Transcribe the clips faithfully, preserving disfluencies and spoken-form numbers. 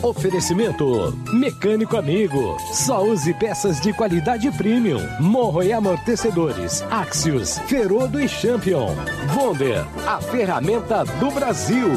Oferecimento Mecânico Amigo. Só use peças de qualidade premium. Morro e amortecedores. Axios, Ferodo e Champion. Wonder, a ferramenta do Brasil.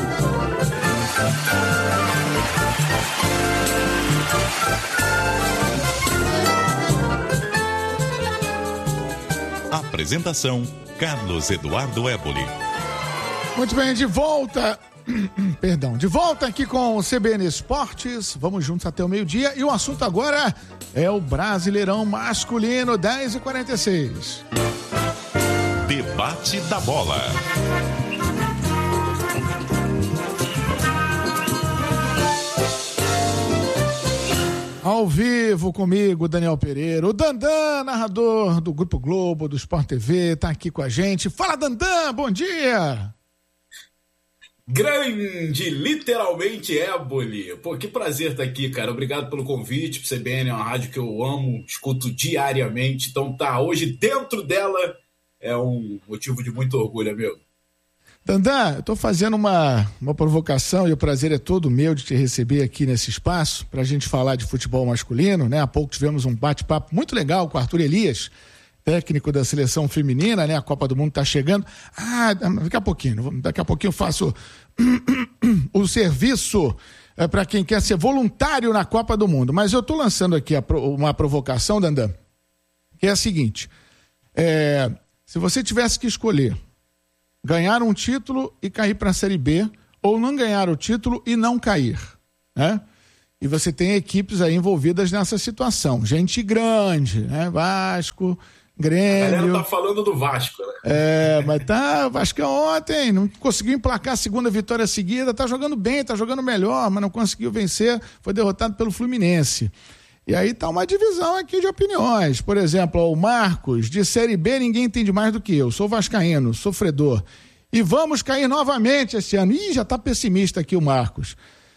Apresentação Carlos Eduardo Éboli. Muito bem, de volta. Perdão, de volta aqui com o C B N Esportes. Vamos juntos até o meio-dia. E o assunto agora é o Brasileirão Masculino, dez e quarenta e seis. Debate da Bola. Ao vivo comigo, Daniel Pereira. O Dandan, narrador do Grupo Globo, do Sport T V, tá aqui com a gente. Fala, Dandan, bom dia! Grande, literalmente Éboli. Pô, que prazer estar aqui, cara. Obrigado pelo convite. Pro C B N é uma rádio que eu amo, escuto diariamente. Então tá, hoje dentro dela é um motivo de muito orgulho, amigo. Dandan, eu tô fazendo uma, uma provocação e o prazer é todo meu de te receber aqui nesse espaço pra gente falar de futebol masculino, né? Há pouco tivemos um bate-papo muito legal com o Arthur Elias, técnico da seleção feminina, né? A Copa do Mundo tá chegando. Ah, daqui a pouquinho, daqui a pouquinho eu faço o serviço é, para quem quer ser voluntário na Copa do Mundo. Mas eu tô lançando aqui a, uma provocação, Dandan, que é a seguinte: é, se você tivesse que escolher ganhar um título e cair para a Série B, ou não ganhar o título e não cair, né? E você tem equipes aí envolvidas nessa situação. Gente grande, né? Vasco, Grêmio. A galera tá falando do Vasco, né? É, mas tá, o Vasco ontem não conseguiu emplacar a segunda vitória seguida, tá jogando bem, tá jogando melhor, mas não conseguiu vencer, foi derrotado pelo Fluminense. E aí tá uma divisão aqui de opiniões. Por exemplo, ó, o Marcos, de Série B ninguém entende mais do que eu. Sou vascaíno, sofredor. E vamos cair novamente esse ano. Ih, já tá pessimista aqui o Marcos.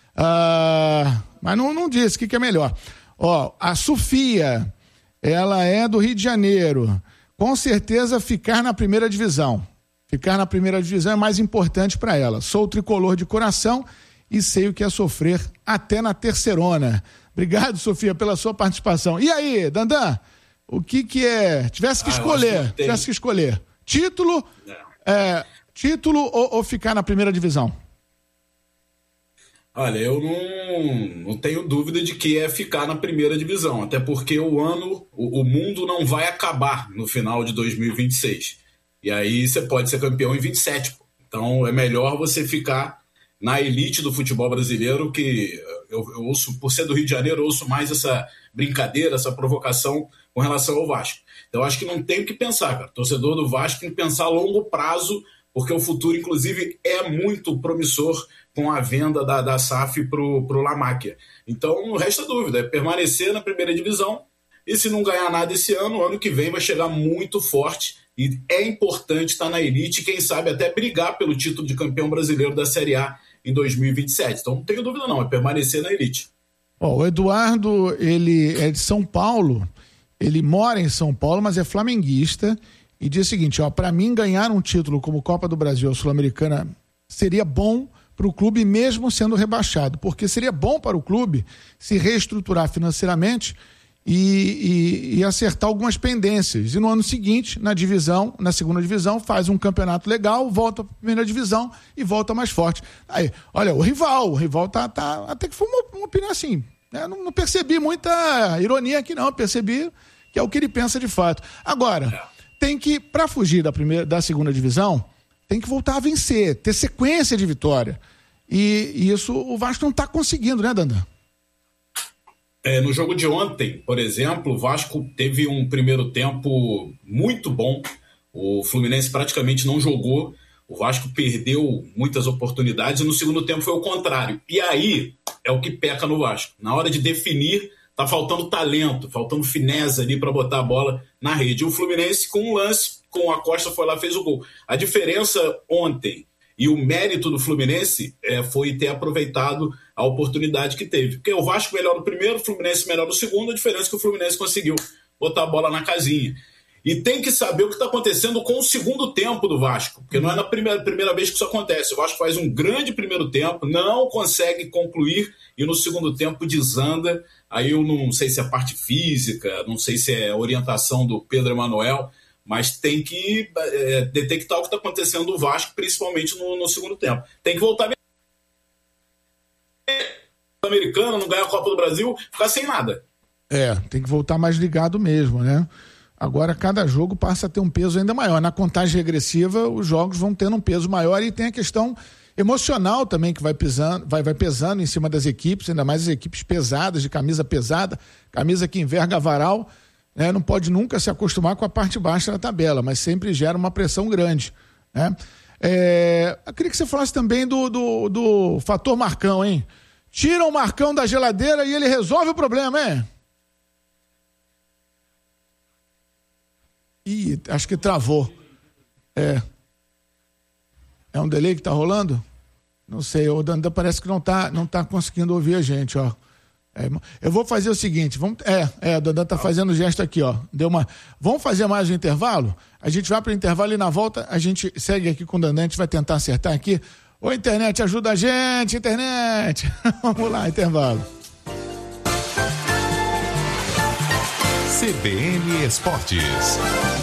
Ah, mas não, não disse o que, que é melhor. Ó, a Sofia, ela é do Rio de Janeiro. Com certeza ficar na primeira divisão. Ficar na primeira divisão é mais importante para ela. Sou tricolor de coração e sei o que é sofrer até na terceirona. Obrigado, Sofia, pela sua participação. E aí, Dandan, o que que é? Tivesse que ah, escolher, que tivesse que escolher. Título, é, título ou, ou ficar na primeira divisão? Olha, eu não, não tenho dúvida de que é ficar na primeira divisão, até porque o ano, o, o mundo não vai acabar no final de dois mil e vinte e seis. E aí você pode ser campeão em vinte e sete. Pô. Então é melhor você ficar na elite do futebol brasileiro, que eu, eu ouço, por ser do Rio de Janeiro, eu ouço mais essa brincadeira, essa provocação com relação ao Vasco. Então eu acho que não tem o que pensar, cara. O torcedor do Vasco tem que pensar a longo prazo, porque o futuro, inclusive, é muito promissor com a venda da, da S A F para o Lamáquia. Então não resta dúvida, é permanecer na primeira divisão, e se não ganhar nada esse ano, o ano que vem vai chegar muito forte, e é importante estar na elite, quem sabe até brigar pelo título de campeão brasileiro da Série A em dois mil e vinte e sete. Então não tenho dúvida não, é permanecer na elite. Ó, o Eduardo, ele é de São Paulo, ele mora em São Paulo, mas é flamenguista, e diz o seguinte, ó, para mim ganhar um título como Copa do Brasil ou Sul-Americana seria bom para o clube mesmo sendo rebaixado, porque seria bom para o clube se reestruturar financeiramente e, e, e acertar algumas pendências. E no ano seguinte, na divisão, na segunda divisão, faz um campeonato legal, volta para a primeira divisão e volta mais forte. Aí, olha, o rival, o rival tá, tá até que foi uma, uma opinião assim, né? não, não percebi muita ironia aqui não, percebi que é o que ele pensa de fato. Agora, tem que, para fugir da, primeira, da segunda divisão, tem que voltar a vencer, ter sequência de vitória. E, e isso o Vasco não está conseguindo, né, Dandan? É, no jogo de ontem, por exemplo, o Vasco teve um primeiro tempo muito bom. O Fluminense praticamente não jogou. O Vasco perdeu muitas oportunidades e no segundo tempo foi o contrário. E aí é o que peca no Vasco. Na hora de definir, tá faltando talento, faltando fineza ali para botar a bola na rede. E o Fluminense, com um lance, com a Costa foi lá e fez o gol. A diferença ontem e o mérito do Fluminense é, foi ter aproveitado a oportunidade que teve. Porque o Vasco melhor no primeiro, o Fluminense melhor no segundo, a diferença é que o Fluminense conseguiu botar a bola na casinha. E tem que saber o que está acontecendo com o segundo tempo do Vasco, porque não é na primeira, primeira vez que isso acontece. O Vasco faz um grande primeiro tempo, não consegue concluir e no segundo tempo desanda. Aí eu não sei se é parte física, não sei se é orientação do Pedro Emanuel, mas tem que é, detectar o que está acontecendo no Vasco, principalmente no, no segundo tempo. Tem que voltar americano, não ganhar a Copa do Brasil, ficar sem nada. É, tem que voltar mais ligado mesmo, né? Agora cada jogo passa a ter um peso ainda maior. Na contagem regressiva, os jogos vão tendo um peso maior e tem a questão emocional também que vai pesando, vai, vai pesando em cima das equipes, ainda mais as equipes pesadas, de camisa pesada, camisa que enverga varal, né? Não pode nunca se acostumar com a parte baixa da tabela, mas sempre gera uma pressão grande, né? É, eu queria que você falasse também do, do, do fator Marcão, hein? Tira o Marcão da geladeira e ele resolve o problema, hein? Ih, acho que travou. É. É um delay que tá rolando? Não sei, o Dandan parece que não tá, não tá conseguindo ouvir a gente, ó. É, eu vou fazer o seguinte, vamos, é, é, o Dandan tá fazendo o gesto aqui, ó. Deu uma, vamos fazer mais um intervalo? A gente vai para o intervalo e na volta a gente segue aqui com o Dandan, a gente vai tentar acertar aqui. Ô, internet, ajuda a gente, internet. Vamos lá, intervalo. C B N Esportes.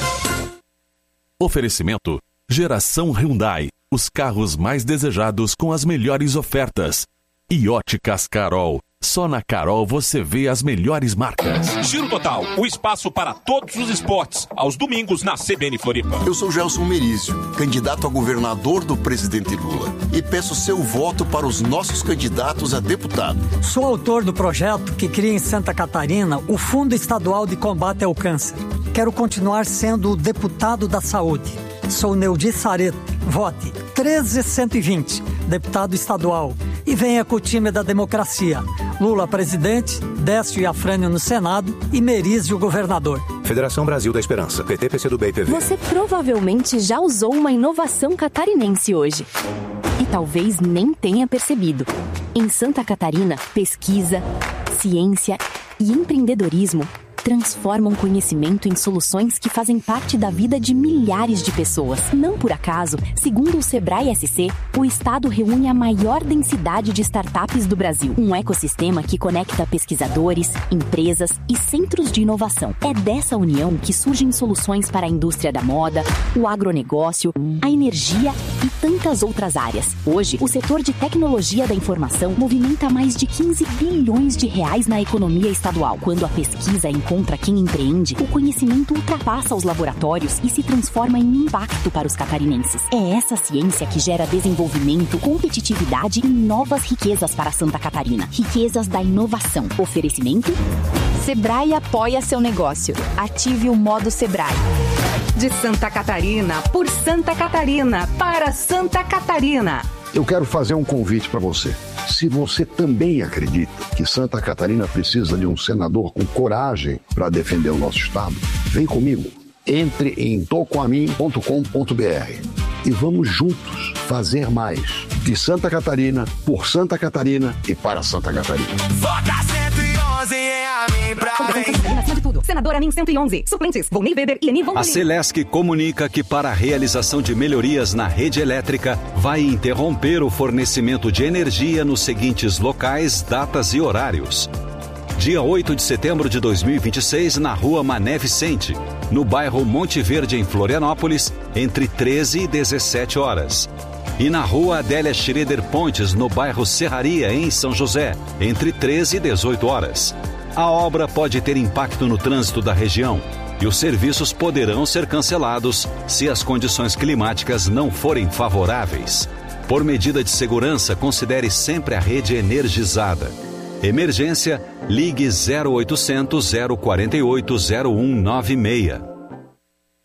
Oferecimento Geração Hyundai, os carros mais desejados com as melhores ofertas. E Óticas Carol, só na Carol você vê as melhores marcas. Giro Total, o espaço para todos os esportes, aos domingos na C B N Floripa. Eu sou Gelson Merizio, candidato a governador do presidente Lula, e peço seu voto para os nossos candidatos a deputado. Sou autor do projeto que cria em Santa Catarina o Fundo Estadual de Combate ao Câncer. Quero continuar sendo o deputado da saúde. Sou Neudi Sareto. Vote treze cento e vinte, deputado estadual. E venha com o time da democracia. Lula presidente, Décio e Afrânio no Senado e Merizio governador. Federação Brasil da Esperança, P T, P C do B e P V. Você provavelmente já usou uma inovação catarinense hoje. E talvez nem tenha percebido. Em Santa Catarina, pesquisa, ciência e empreendedorismo transformam conhecimento em soluções que fazem parte da vida de milhares de pessoas. Não por acaso, segundo o Sebrae S C, o estado reúne a maior densidade de startups do Brasil. Um ecossistema que conecta pesquisadores, empresas e centros de inovação. É dessa união que surgem soluções para a indústria da moda, o agronegócio, a energia e tantas outras áreas. Hoje, o setor de tecnologia da informação movimenta mais de quinze bilhões de reais na economia estadual. Quando a pesquisa em encontra quem empreende, o conhecimento ultrapassa os laboratórios e se transforma em impacto para os catarinenses. É essa ciência que gera desenvolvimento, competitividade e novas riquezas para Santa Catarina. Riquezas da inovação. Oferecimento? Sebrae apoia seu negócio. Ative o modo Sebrae. De Santa Catarina, por Santa Catarina, para Santa Catarina. Eu quero fazer um convite para você. Se você também acredita que Santa Catarina precisa de um senador com coragem para defender o nosso estado, vem comigo. Entre em tocoamin ponto com ponto b r e vamos juntos fazer mais. De Santa Catarina, por Santa Catarina e para Santa Catarina. Vota cento e onze é a mim pra frente. Acima de tudo, senadora Amin cento e onze. Suplentes, Volney Weber e Eni Vontolim. A Celesc comunica que para a realização de melhorias na rede elétrica vai interromper o fornecimento de energia nos seguintes locais, datas e horários. Dia oito de setembro de dois mil e vinte e seis, na rua Mané Vicente, no bairro Monte Verde, em Florianópolis, entre treze e dezessete horas. E na rua Adélia Schroeder Pontes, no bairro Serraria, em São José, entre treze e dezoito horas. A obra pode ter impacto no trânsito da região e os serviços poderão ser cancelados se as condições climáticas não forem favoráveis. Por medida de segurança, considere sempre a rede energizada. Emergência, ligue zero oitocentos, zero quarenta e oito, zero um nove seis.